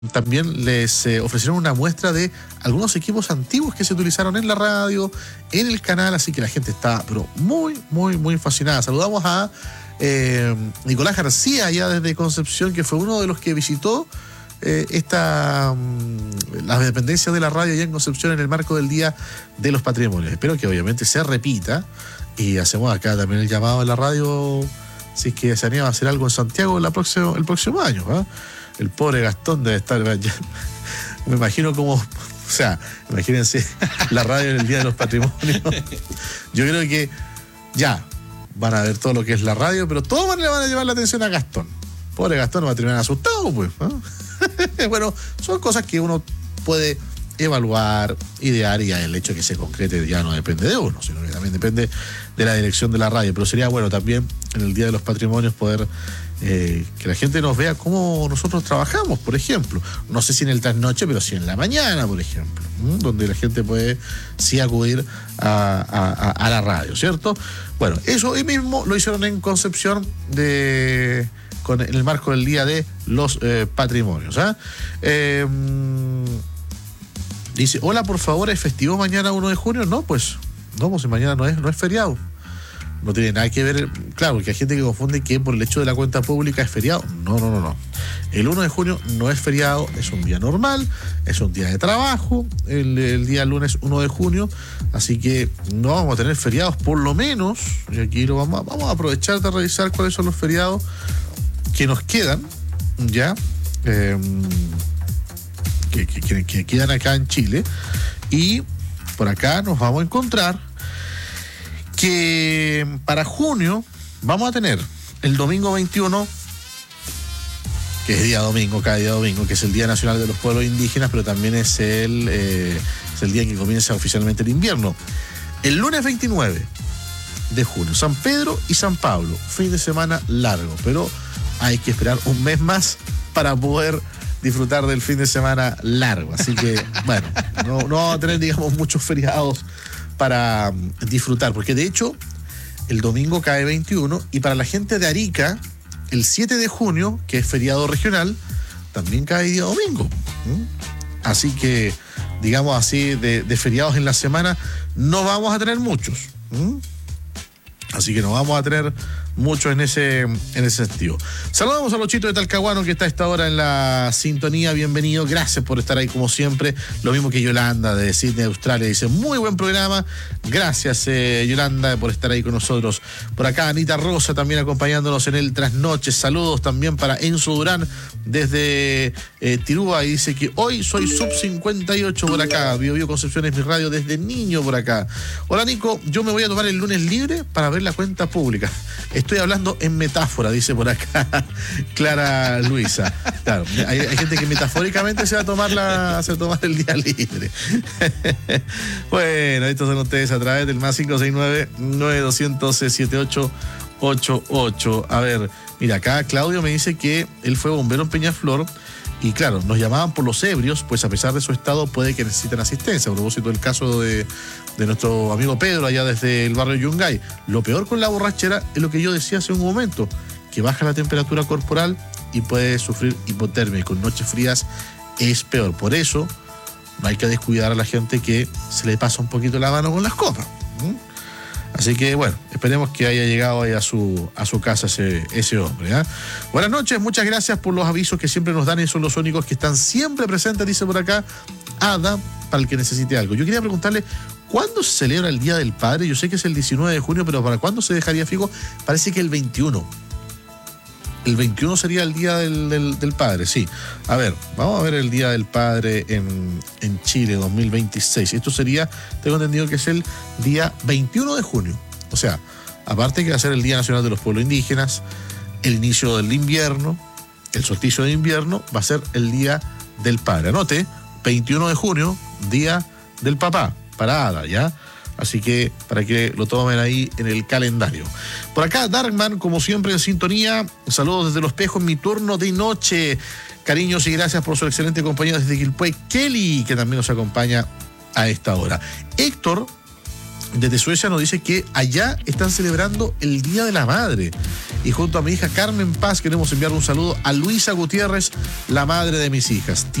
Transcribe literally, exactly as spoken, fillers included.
También les eh, ofrecieron una muestra de algunos equipos antiguos que se utilizaron en la radio, en el canal, así que la gente está pero muy, muy, muy fascinada. Saludamos a eh, Nicolás García, allá desde Concepción, que fue uno de los que visitó eh, esta um, las dependencias de la radio allá en Concepción en el marco del Día de los Patrimonios. Espero que obviamente se repita y hacemos acá también el llamado a la radio, si es que se anima a hacer algo en Santiago la próximo, el próximo año, ¿eh? El pobre Gastón debe estar, ya, me imagino como, o sea, imagínense la radio en el Día de los Patrimonios. Yo creo que ya van a ver todo lo que es la radio, pero todos le van a llevar la atención a Gastón. Pobre Gastón va a terminar asustado, pues, ¿no? Bueno, son cosas que uno puede evaluar, idear, y ya el hecho de que se concrete ya no depende de uno, sino que también depende de la dirección de la radio. Pero sería bueno también en el Día de los Patrimonios poder eh, que la gente nos vea cómo nosotros trabajamos, por ejemplo. No sé si en el trasnoche, pero sí en la mañana, por ejemplo, ¿m? Donde la gente puede sí acudir a, a, a la radio, ¿cierto? Bueno, eso hoy mismo lo hicieron en Concepción de... con en el marco del Día de los eh, Patrimonios. ¿eh? Eh, dice, hola, por favor, ¿es festivo mañana uno de junio? No, pues, no, pues mañana no es, no es feriado. No tiene nada que ver, claro, porque hay gente que confunde que por el hecho de la cuenta pública es feriado. No, no, no, no. El uno de junio no es feriado, es un día normal, es un día de trabajo, el, el día lunes uno de junio, así que no vamos a tener feriados, por lo menos, y aquí lo vamos a, vamos a aprovechar de revisar cuáles son los feriados que nos quedan, ya, eh, que, que, que quedan acá en Chile, y por acá nos vamos a encontrar que para junio vamos a tener el domingo veintiuno, que es día domingo, cada día domingo, que es el Día Nacional de los Pueblos Indígenas, pero también es el, eh, es el día en que comienza oficialmente el invierno. El lunes veintinueve de junio, San Pedro y San Pablo, fin de semana largo, pero hay que esperar un mes más para poder disfrutar del fin de semana largo. Así que, bueno, no, no vamos a tener, digamos, muchos feriados para disfrutar, porque de hecho el domingo cae veintiuno, y para la gente de Arica el siete de junio, que es feriado regional, también cae día domingo. ¿Mm? Así que, digamos así, de, de feriados en la semana no vamos a tener muchos. ¿Mm? Así que no vamos a tener mucho en ese, en ese sentido. Saludamos a Lochito de Talcahuano, que está a esta hora en la sintonía. Bienvenido, gracias por estar ahí como siempre. Lo mismo que Yolanda de Sydney, Australia, dice, muy buen programa. Gracias, eh, Yolanda, por estar ahí con nosotros. Por acá Anita Rosa también acompañándonos en el trasnoche. Saludos también para Enzo Durán desde eh, Tirúa, y dice que hoy soy sub cincuenta y ocho por acá. Bio Bio Concepción es mi radio desde niño por acá. Hola, Nico, yo me voy a tomar el lunes libre para ver la cuenta pública. Estoy hablando en metáfora, dice por acá Clara Luisa. Claro, hay, hay gente que metafóricamente se va a tomar la, se va a tomar el día libre. Bueno, estos son ustedes a través del más cinco seis nueve, nueve dos cero cero, siete ocho ocho ocho. A ver, mira, acá Claudio me dice que él fue bombero en Peñaflor. Y claro, nos llamaban por los ebrios, pues a pesar de su estado puede que necesiten asistencia. A propósito del caso de, de nuestro amigo Pedro allá desde el barrio Yungay. Lo peor con la borrachera es lo que yo decía hace un momento, que baja la temperatura corporal y puede sufrir hipotermia, y con noches frías es peor. Por eso no hay que descuidar a la gente que se le pasa un poquito la mano con las copas. ¿Mm? Así que, bueno, esperemos que haya llegado ahí a su, a su casa ese, ese hombre. ¿eh? Buenas noches, muchas gracias por los avisos que siempre nos dan, y son los únicos que están siempre presentes, dice por acá Ada, para el que necesite algo. Yo quería preguntarle, ¿cuándo se celebra el Día del Padre? Yo sé que es el diecinueve de junio, pero ¿para cuándo se dejaría fijo? Parece que el veintiuno. El veintiuno sería el Día del, del, del Padre, sí. A ver, vamos a ver el Día del Padre en, en Chile dos mil veintiséis. Esto sería, tengo entendido que es el día veintiuno de junio. O sea, aparte que va a ser el Día Nacional de los Pueblos Indígenas, el inicio del invierno, el solsticio de invierno, va a ser el Día del Padre. Anote, veintiuno de junio, Día del Papá, para Ada, ¿ya? Así que para que lo tomen ahí en el calendario. Por acá, Darkman, como siempre en sintonía. Saludos desde Los Pejos, mi turno de noche. Cariños y gracias por su excelente compañía desde Quilpué. Kelly, que también nos acompaña a esta hora. Héctor, desde Suecia, nos dice que allá están celebrando el Día de la Madre. Y junto a mi hija Carmen Paz queremos enviar un saludo a Luisa Gutiérrez, la madre de mis hijas.